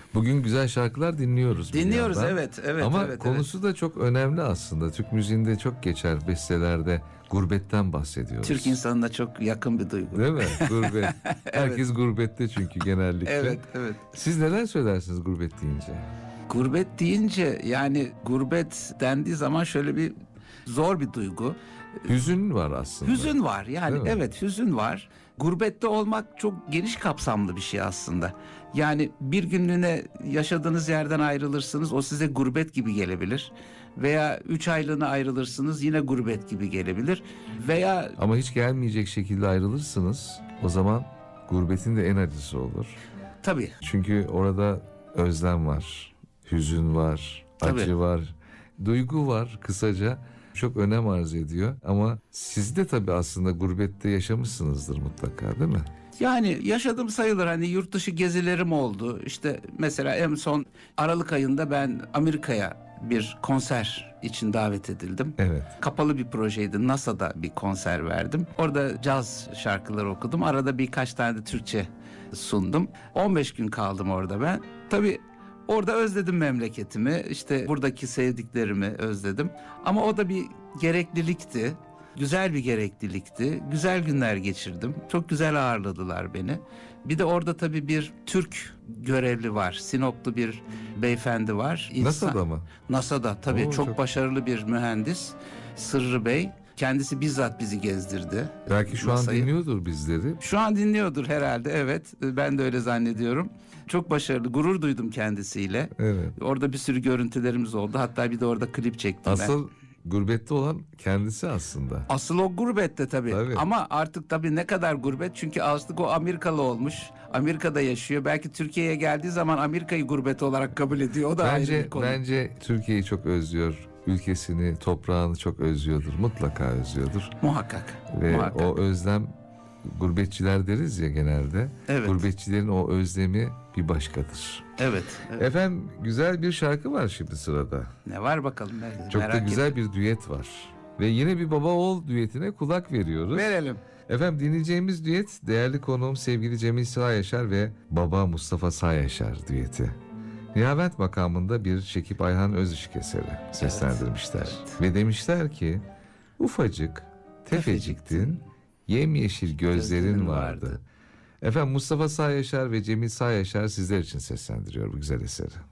Bugün güzel şarkılar dinliyoruz. Dinliyoruz, evet. Ama evet, konusu da çok önemli aslında. Türk müziğinde çok geçer bestelerde, gurbetten bahsediyoruz. Türk insanına çok yakın bir duygu. Değil mi? Gurbet. Evet. Herkes gurbette çünkü genellikle. Evet. Siz neler söylersiniz gurbet deyince? Gurbet deyince, yani gurbet dendiği zaman şöyle bir zor bir duygu. Hüzün var aslında. Hüzün var yani, Değil mi? evet, hüzün var. Gurbette olmak çok geniş kapsamlı bir şey aslında. Yani bir günlüğüne yaşadığınız yerden ayrılırsınız, o size gurbet gibi gelebilir. Veya 3 aylığına ayrılırsınız, yine gurbet gibi gelebilir. Veya Ama hiç gelmeyecek şekilde ayrılırsınız. O zaman gurbetin de en acısı olur. tabii Çünkü orada özlem var, hüzün var, Tabii. acı var, duygu var kısaca. Çok önem arz ediyor. Ama siz de tabii aslında gurbette yaşamışsınızdır mutlaka, değil mi? yani yaşadım sayılır, hani yurt dışı gezilerim oldu. İşte mesela en son Aralık ayında ben Amerika'ya bir konser için davet edildim. Evet. Kapalı bir projeydi. NASA'da bir konser verdim. Orada caz şarkıları okudum. Arada birkaç tane de Türkçe sundum. 15 gün kaldım orada ben. Tabii orada özledim memleketimi. İşte buradaki sevdiklerimi özledim. Ama o da bir gereklilikti. Güzel bir gereklilikti. Güzel günler geçirdim. Çok güzel ağırladılar beni. Bir de orada tabii bir Türk görevli var. Sinoplu bir beyefendi var. NASA'da mı? NASA'da tabii. Oo, çok çok başarılı bir mühendis. Sırrı Bey. Kendisi bizzat bizi gezdirdi. Belki şu an NASA'yı. dinliyordur bizleri. Şu an dinliyordur herhalde, evet. Ben de öyle zannediyorum. Çok başarılı. Gurur duydum kendisiyle. Evet. Orada bir sürü görüntülerimiz oldu. Hatta bir de orada klip çektim ben. Asıl gurbette olan kendisi aslında. Asıl o gurbette tabii. Tabii. Ama artık tabii ne kadar gurbet, çünkü artık o Amerikalı olmuş. Amerika'da yaşıyor. Belki Türkiye'ye geldiği zaman Amerika'yı gurbet olarak kabul ediyor. O da ayrı bir konu. Bence Türkiye'yi çok özlüyor. Ülkesini, toprağını çok özlüyordur. Mutlaka özlüyordur. Muhakkak. Ve Muhakkak. o özlem, gurbetçiler deriz ya genelde. Evet. Gurbetçilerin o özlemi bir başkadır. Evet. Efendim, güzel bir şarkı var şimdi sırada. Ne var bakalım? Çok da Merak güzel ettim. bir düet var. Ve yine bir baba oğul düetine kulak veriyoruz. Verelim. Efendim, dinleyeceğimiz düet değerli konuğum sevgili Cemil Sağyaşar ve baba Mustafa Sağyaşar düeti. Nihavent makamında bir Şekip Ayhan Özışık eseri seslendirmişler. evet. Ve demişler ki, ufacık, tefeciktin, yemyeşil gözlerin vardı. Efendim, Mustafa Sağyaşar ve Cemil Sağyaşar sizler için seslendiriyor bu güzel eseri.